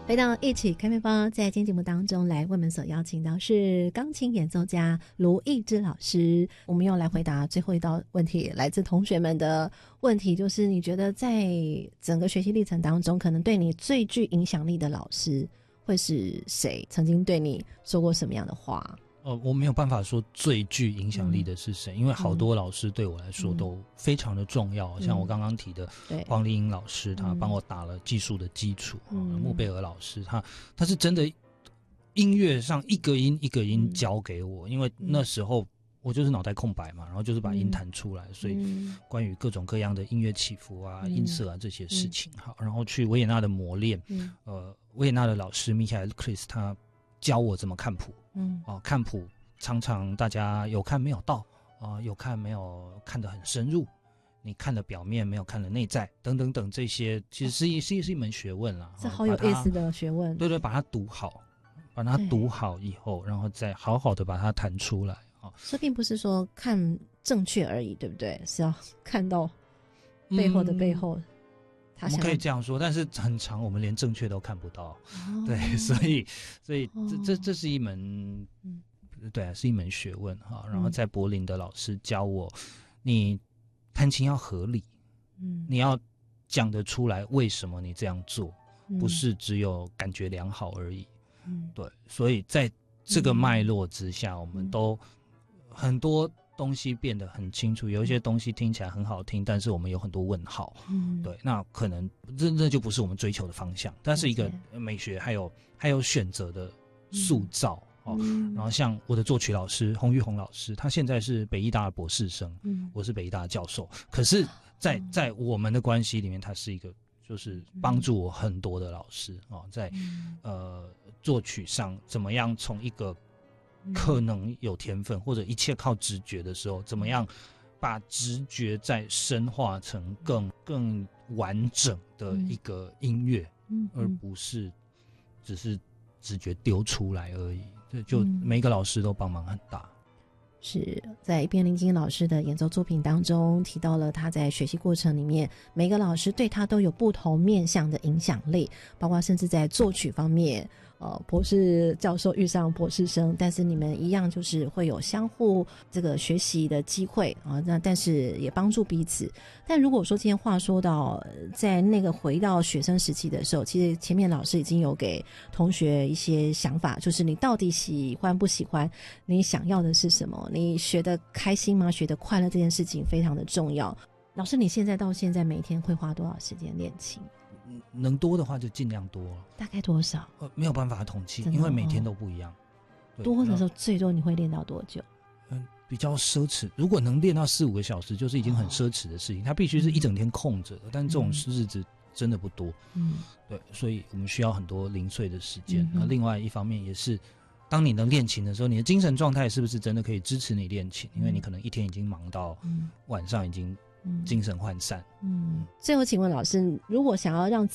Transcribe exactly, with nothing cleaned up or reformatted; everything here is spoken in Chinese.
回到一起开面包，在今天节目当中来为我们所邀请到是钢琴演奏家卢艺之老师。我们又来回答最后一道问题，来自同学们的问题，就是你觉得在整个学习历程当中，可能对你最具影响力的老师会是谁？曾经对你说过什么样的话？ 呃，我没有办法说最具影响力的是谁、嗯、因为好多老师对我来说都非常的重要、嗯、像我刚刚提的黄丽英老师，他帮我打了技术的基础、嗯、穆贝尔老师他他是真的音乐上一个音一个音教给我、嗯、因为那时候我就是脑袋空白嘛，然后就是把音弹出来、嗯、所以关于各种各样的音乐起伏啊、嗯、音色啊这些事情、嗯、好，然后去维也纳的磨练、嗯、呃，维也纳的老师米凯尔·克里斯他教我怎么看谱，嗯，哦、呃，看谱常常大家有看没有到，啊、呃，有看没有看得很深入，你看了表面没有看了内在，等等等这些，其实是一是是一门学问啦， 是好有意思的学问。 对对，把它读好，把它读好以后，然后再好好的把它弹出来啊。 这并不是说看正确而已，对不对？是要看到背后的背后。嗯我们可以这样说，但是很长我们连正确都看不到、哦、对，所以所以这这这是一门、嗯、对啊，是一门学问哈。然后在柏林的老师教我，你弹琴要合理，嗯，你要讲得出来为什么你这样做，嗯、不是只有感觉良好而已，嗯，对，所以在这个脉络之下、嗯、我们都很多东西变得很清楚，有一些东西听起来很好听，但是我们有很多问号，嗯，对，那可能这这就不是我们追求的方向，但是一个美学还有还有选择的塑造、嗯、哦，然后像我的作曲老师洪玉红老师，他现在是北艺大的博士生，嗯，我是北艺大的教授，可是在在我们的关系里面，他是一个就是帮助我很多的老师哦，在、嗯、呃作曲上怎么样从一个可能有天分或者一切靠直觉的时候，怎么样把直觉再深化成更更完整的一个音乐、嗯、而不是只是直觉丢出来而已。对，就每个老师都帮忙很大。 是在一边林金老师的演奏作品当中提到了他在学习过程里面每个老师对他都有不同面向的影响力，包括甚至在作曲方面呃，博士教授遇上博士生，但是你们一样就是会有相互这个学习的机会啊，那但是也帮助彼此。但如果说今天话说到在那个回到学生时期的时候，其实前面老师已经有给同学一些想法，就是你到底喜欢不喜欢，你想要的是什么，你学得开心吗？学得快乐，这件事情非常的重要。老师你现在到现在每天会花多少时间练琴？ 能多的话就尽量多， 大概多少？ 呃，没有办法统计，因为每天都不一样。 多的时候最多你会练到多久？ 嗯，比较奢侈。如果能练到四五个小时，就是已经很奢侈的事情。它必须是一整天空着的，嗯、但这种日子真的不多。嗯，对，所以我们需要很多零碎的时间。那、嗯、另外一方面也是，当你能练琴的时候，你的精神状态是不是真的可以支持你练琴？因为你可能一天已经忙到晚上已经精神涣散。 嗯，最后请问老师，如果想要让